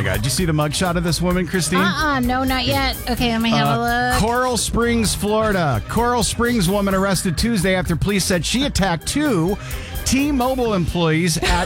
God. Did you see the mugshot of this woman, Christine? No, not yet. Okay, let me have a look. Coral Springs, Florida. Coral Springs woman arrested Tuesday after police said she attacked two T-Mobile employees at...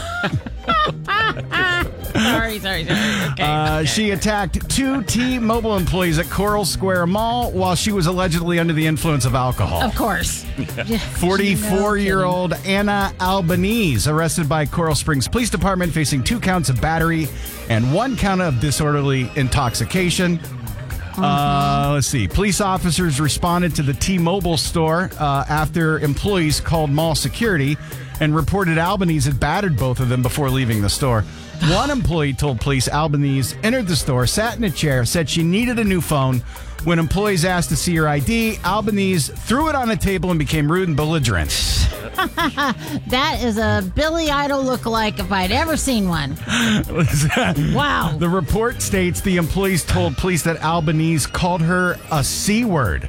Sorry. Okay. She attacked two T-Mobile employees at Coral Square Mall while she was allegedly under the influence of alcohol. Of course. 44-year-old Anna Albanese arrested by Coral Springs Police Department facing 2 counts of battery and 1 count of disorderly intoxication. Let's see. Police officers responded to the T-Mobile store after employees called mall security and reported Albanese had battered both of them before leaving the store. One employee told police Albanese entered the store, sat in a chair, said she needed a new phone. When employees asked to see her ID, Albanese threw it on a table and became rude and belligerent. That is a Billy Idol lookalike if I'd ever seen one. Wow. The report states the employees told police that Albanese called her a C word.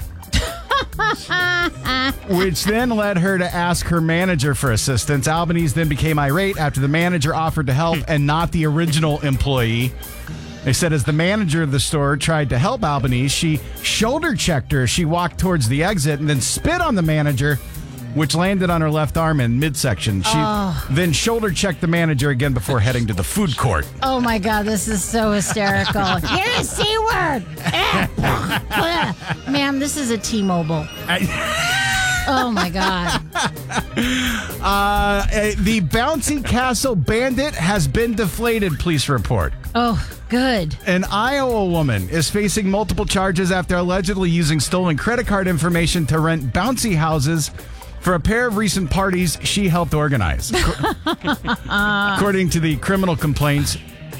Which then led her to ask her manager for assistance. Albanese then became irate after the manager offered to help and not the original employee. They said as the manager of the store tried to help Albanese, she shoulder checked her as she walked towards the exit and then spit on the manager, which landed on her left arm in midsection. She then shoulder checked the manager again before heading to the food court. Oh my God, this is so hysterical. You're a C word. Ma'am, this is a T-Mobile. Oh my God. The bouncy castle bandit has been deflated, police report. Oh, good. An Iowa woman is facing multiple charges after allegedly using stolen credit card information to rent bouncy houses for a pair of recent parties she helped organize. According to the criminal complaints,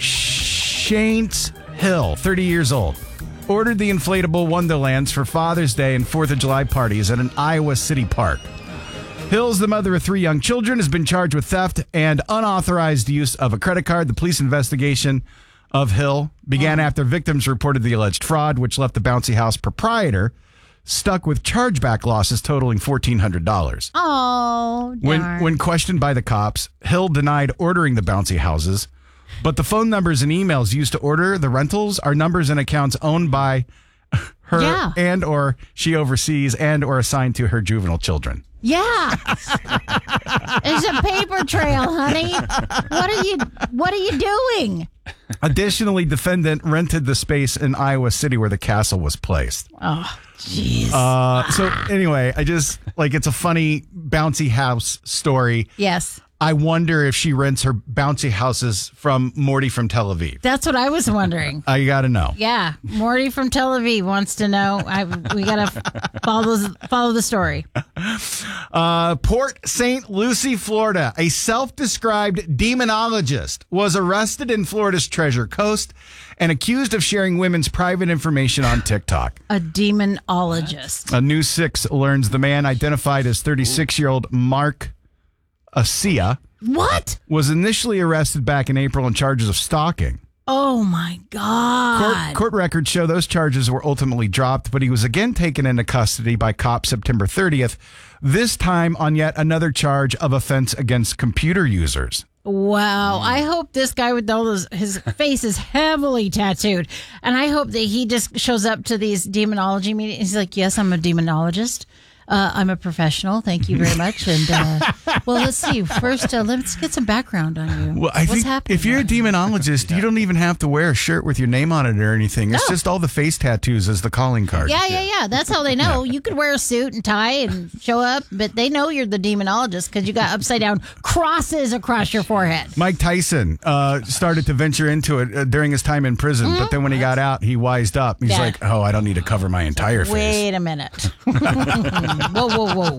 Shanes Hill, 30 years old, ordered the inflatable Wonderlands for Father's Day and 4th of July parties at an Iowa city park. Hill's the mother of 3 young children, has been charged with theft and unauthorized use of a credit card. The police investigation of Hill began after victims reported the alleged fraud, which left the bouncy house proprietor stuck with chargeback losses totaling $1,400. Oh, darn. When questioned by the cops, Hill denied ordering the bouncy houses, but the phone numbers and emails used to order the rentals are numbers and accounts owned by her and or she oversees and or assigned to her juvenile children. Yeah. There's a paper trail, honey. What are you doing? Additionally, defendant rented the space in Iowa City where the castle was placed. Oh, jeez. So anyway, I just it's a funny bouncy house story. Yes. I wonder if she rents her bouncy houses from Morty from Tel Aviv. That's what I was wondering. You got to know. Yeah. Morty from Tel Aviv wants to know. We got to follow the story. Port St. Lucie, Florida. A self-described demonologist was arrested in Florida's Treasure Coast and accused of sharing women's private information on TikTok. A demonologist. A News 6 learns the man identified as 36-year-old Mark Asia was initially arrested back in April on charges of stalking. Oh, my God. Court records show those charges were ultimately dropped, but he was again taken into custody by cops September 30th, this time on yet another charge of offense against computer users. Wow. I hope this guy with all those, his face is heavily tattooed. And I hope that he just shows up to these demonology meetings. He's like, yes, I'm a demonologist. I'm a professional. Thank you very much. And well, let's see. First, let's get some background on you. Well, I think if you're a demonologist, you don't even have to wear a shirt with your name on it or anything. It's just all the face tattoos as the calling card. Yeah. That's how they know. You could wear a suit and tie and show up, but they know you're the demonologist because you got upside down crosses across your forehead. Mike Tyson started to venture into it during his time in prison, but then when he got out, he wised up. He's like, oh, I don't need to cover my entire face. Wait a minute. Whoa.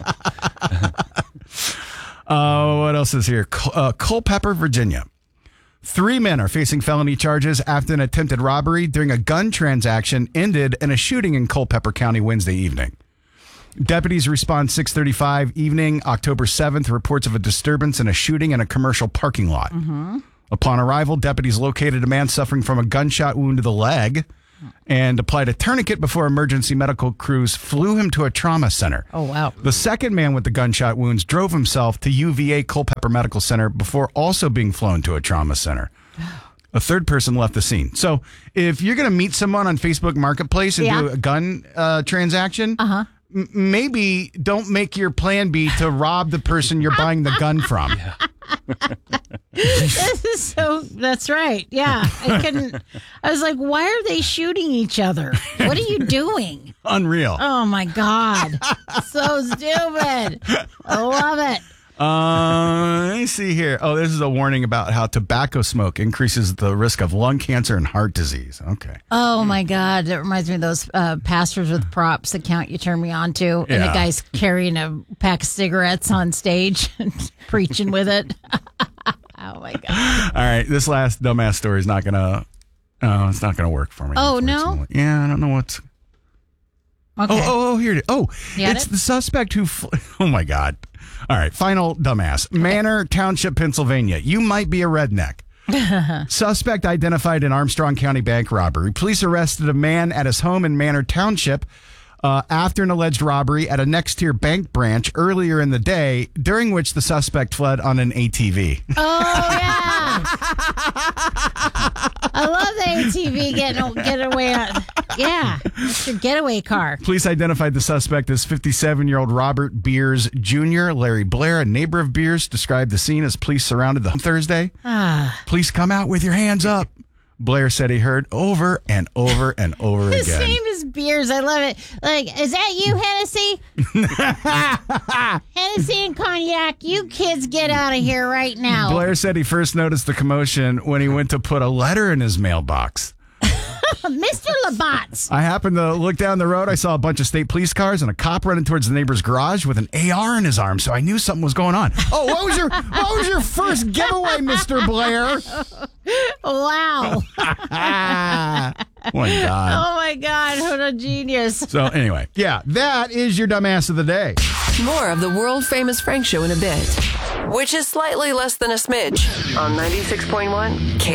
What else is here? Culpeper, Virginia. 3 men are facing felony charges after an attempted robbery during a gun transaction ended in a shooting in Culpeper County Wednesday evening. Deputies respond 6:35 evening, October 7th, reports of a disturbance and a shooting in a commercial parking lot. Upon arrival, deputies located a man suffering from a gunshot wound to the leg and applied a tourniquet before emergency medical crews flew him to a trauma center. Oh, wow. The second man with the gunshot wounds drove himself to UVA Culpeper Medical Center before also being flown to a trauma center. A third person left the scene. So if you're going to meet someone on Facebook Marketplace and do a gun transaction, maybe don't make your plan be to rob the person you're buying the gun from. That's right. Yeah. I was like, why are they shooting each other? What are you doing? Unreal. Oh my God. So stupid. I love it. Let me see here. Oh, this is a warning about how tobacco smoke increases the risk of lung cancer and heart disease. Okay. Oh my God. That reminds me of those pastors with props account you turned me on to. And the guy's carrying a pack of cigarettes on stage and preaching with it. Oh my God. All right. This last dumbass story is not going to, it's not going to work for me. Oh, no? Yeah. I don't know what's. Okay. Oh, here it is. Oh, it's it? the suspect who, oh my God. All right, final dumbass. Manor Township, Pennsylvania. You might be a redneck. Suspect identified in Armstrong County bank robbery. Police arrested a man at his home in Manor Township after an alleged robbery at a next-tier bank branch earlier in the day, during which the suspect fled on an ATV. Oh, yeah. I love the ATV getting away. Yeah, it's your getaway car. Police identified the suspect as 57-year-old Robert Beers Jr. Larry Blair, a neighbor of Beers, described the scene as police surrounded the home Thursday. Please come out with your hands up, Blair said he heard over and over and over again. His name is Beers. I love it. Like, is that you, Hennessy? Hennessy and cognac. You kids get out of here right now. Blair said he first noticed the commotion when he went to put a letter in his mailbox. Mr. Labatz. I happened to look down the road. I saw a bunch of state police cars and a cop running towards the neighbor's garage with an AR in his arm, so I knew something was going on. Oh, what was your first giveaway, Mr. Blair? Wow. Oh my God. Oh my God, what a genius. So anyway, yeah, that is your dumbass of the day. More of the world-famous Frank Show in a bit, which is slightly less than a smidge on 96.1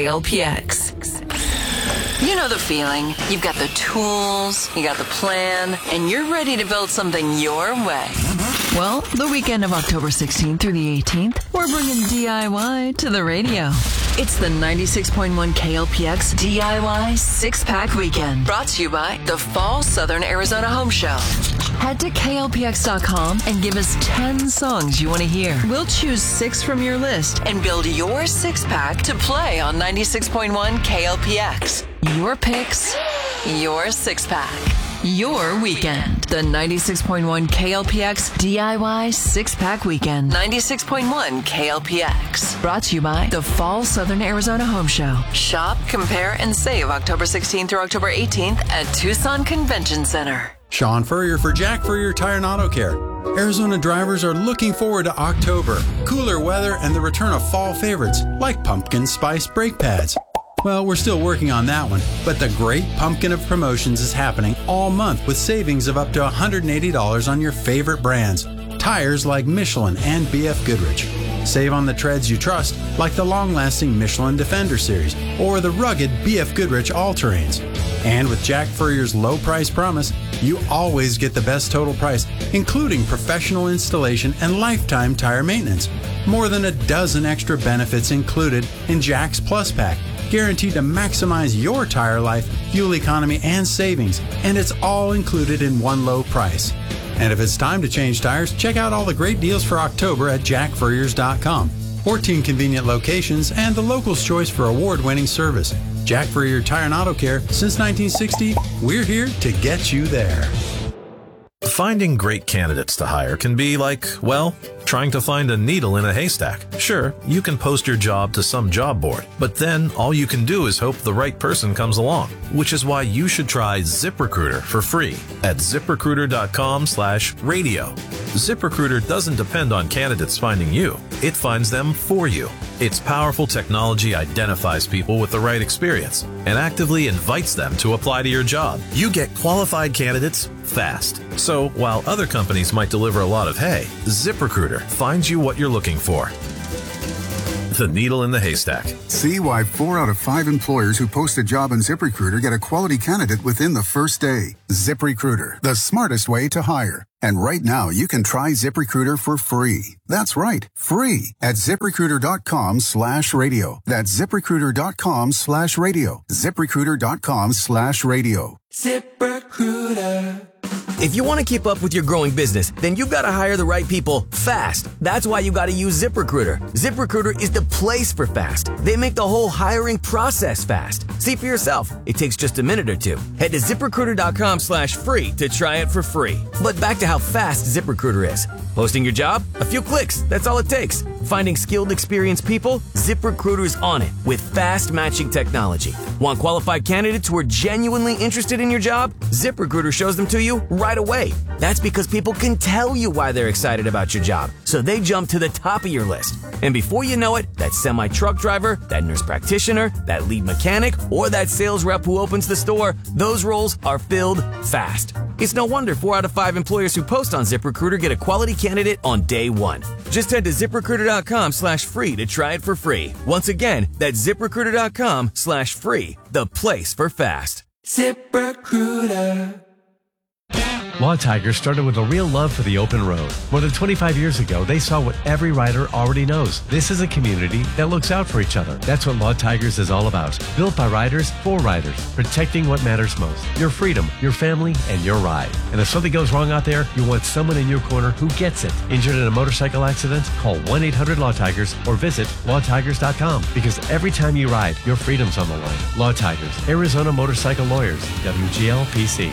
KLPX. You know the feeling. You've got the tools, you got the plan, and you're ready to build something your way. Well, the weekend of October 16th through the 18th, we're bringing DIY to the radio. It's the 96.1 KLPX DIY Six-Pack Weekend, brought to you by the Fall Southern Arizona Home Show. Head to KLPX.com and give us 10 songs you want to hear. We'll choose 6 from your list and build your six-pack to play on 96.1 KLPX. Your picks, your six-pack, your weekend. The 96.1 KLPX DIY Six-Pack Weekend. 96.1 KLPX. Brought to you by the Fall Southern Arizona Home Show. Shop, compare, and save October 16th through October 18th at Tucson Convention Center. Sean Furrier for Jack Furrier Tire and Auto Care. Arizona drivers are looking forward to October, cooler weather, and the return of fall favorites like pumpkin spice brake pads. Well, we're still working on that one, but the great pumpkin of promotions is happening all month with savings of up to $180 on your favorite brands. Tires like Michelin and BF Goodrich. Save on the treads you trust, like the long-lasting Michelin Defender Series or the rugged BF Goodrich All-Terrains. And with Jack Furrier's low price promise, you always get the best total price, including professional installation and lifetime tire maintenance. More than a dozen extra benefits included in Jack's Plus Pack, guaranteed to maximize your tire life, fuel economy, and savings. And it's all included in one low price. And if it's time to change tires, check out all the great deals for October at jackfurriers.com. 14 convenient locations and the local's choice for award-winning service. Jack Furrier Tire and Auto Care. Since 1960, we're here to get you there. Finding great candidates to hire can be like, well, trying to find a needle in a haystack. Sure, you can post your job to some job board, but then all you can do is hope the right person comes along, which is why you should try ZipRecruiter for free at ZipRecruiter.com/radio. ZipRecruiter doesn't depend on candidates finding you. It finds them for you. Its powerful technology identifies people with the right experience and actively invites them to apply to your job. You get qualified candidates fast. So while other companies might deliver a lot of hay, ZipRecruiter finds you what you're looking for. The needle in the haystack. See why 4 out of 5 employers who post a job on ZipRecruiter get a quality candidate within the first day. ZipRecruiter, the smartest way to hire. And right now, you can try ZipRecruiter for free. That's right, free at ZipRecruiter.com/radio. That's ZipRecruiter.com/radio. ZipRecruiter.com/radio. ZipRecruiter. If you want to keep up with your growing business, then you've got to hire the right people fast. That's why you got to use ZipRecruiter. ZipRecruiter is the place for fast. They make the whole hiring process fast. See for yourself. It takes just a minute or two. Head to ZipRecruiter.com/free to try it for free. But back to how fast ZipRecruiter is. Posting your job? A few clicks. That's all it takes. Finding skilled, experienced people? ZipRecruiter's on it with fast matching technology. Want qualified candidates who are genuinely interested in your job? ZipRecruiter shows them to you right away. That's because people can tell you why they're excited about your job, so they jump to the top of your list. And before you know it, that semi-truck driver, that nurse practitioner, that lead mechanic, or that sales rep who opens the store, those roles are filled fast. It's no wonder 4 out of 5 employers who post on ZipRecruiter get a quality candidate on day one. Just head to ZipRecruiter.com/free to try it for free. Once again, that's ZipRecruiter.com/free, the place for fast. ZipRecruiter. Law Tigers started with a real love for the open road. More than 25 years ago, they saw what every rider already knows. This is a community that looks out for each other. That's what Law Tigers is all about. Built by riders, for riders. Protecting what matters most. Your freedom, your family, and your ride. And if something goes wrong out there, you want someone in your corner who gets it. Injured in a motorcycle accident? Call 1-800-LAW-TIGERS or visit lawtigers.com. Because every time you ride, your freedom's on the line. Law Tigers, Arizona Motorcycle Lawyers, WGLPC.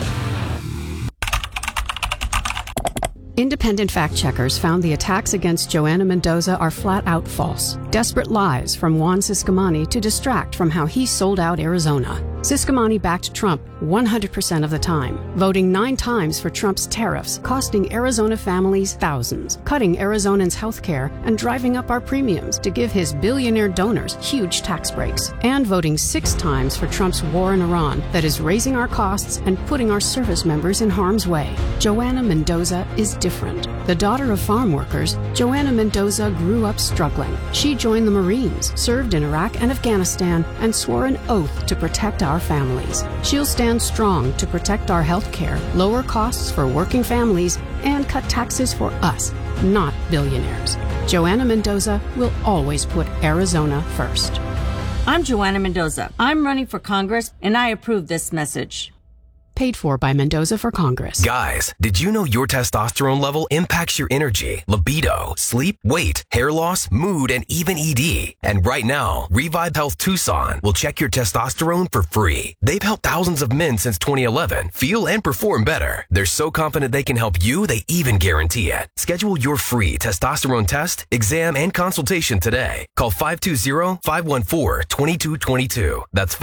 Independent fact-checkers found the attacks against Joanna Mendoza are flat-out false. Desperate lies from Juan Ciscomani to distract from how he sold out Arizona. Ciscomani backed Trump 100% of the time, voting 9 times for Trump's tariffs, costing Arizona families thousands, cutting Arizonans' health care, and driving up our premiums to give his billionaire donors huge tax breaks, and voting 6 times for Trump's war in Iran that is raising our costs and putting our service members in harm's way. Joanna Mendoza is different. The daughter of farm workers, Joanna Mendoza grew up struggling. She joined the Marines, served in Iraq and Afghanistan, and swore an oath to protect our families. She'll stand strong to protect our health care, lower costs for working families, and cut taxes for us, not billionaires. Joanna Mendoza will always put Arizona first. I'm Joanna Mendoza. I'm running for Congress, and I approve this message. Paid for by Mendoza for Congress. Guys, did you know your testosterone level impacts your energy, libido, sleep, weight, hair loss, mood, and even ED? And right now, Revive Health Tucson will check your testosterone for free. They've helped thousands of men since 2011 feel and perform better. They're so confident they can help you, they even guarantee it. Schedule your free testosterone test, exam, and consultation today. Call 520-514-2222. That's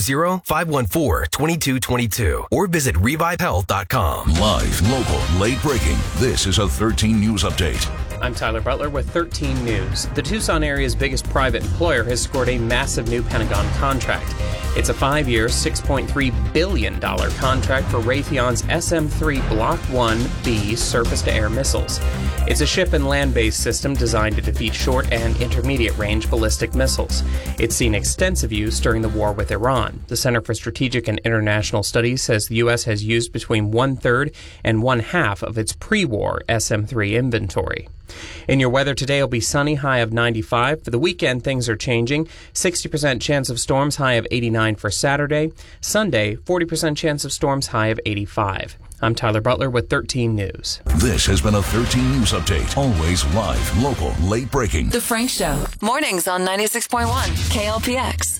520-514-2222. Or visit revivehealth.com. Live, local, late breaking. This is a 13 News Update. I'm Tyler Butler with 13 News. The Tucson area's biggest private employer has scored a massive new Pentagon contract. It's a 5-year, $6.3 billion contract for Raytheon's SM-3 Block 1B surface-to-air missiles. It's a ship and land-based system designed to defeat short and intermediate-range ballistic missiles. It's seen extensive use during the war with Iran. The Center for Strategic and International Studies says the U.S. has used between 1/3 and 1/2 of its pre-war SM-3 inventory. In your weather today, it'll be sunny, high of 95. For the weekend, things are changing. 60% chance of storms, high of 89 for Saturday. Sunday, 40% chance of storms, high of 85. I'm Tyler Butler with 13 News. This has been a 13 News Update. Always live, local, late breaking. The Frank Show. Mornings on 96.1 KLPX.